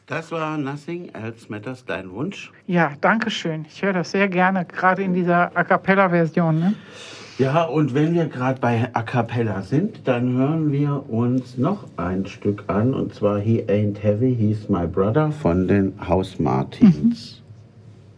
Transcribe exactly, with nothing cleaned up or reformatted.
Das war Nothing Else Matters, dein Wunsch? Ja, danke schön. Ich höre das sehr gerne, gerade in dieser A Cappella-Version. Ne? Ja, und wenn wir gerade bei A Cappella sind, dann hören wir uns noch ein Stück an, und zwar He Ain't Heavy, He's My Brother von den House Martins. Mhm.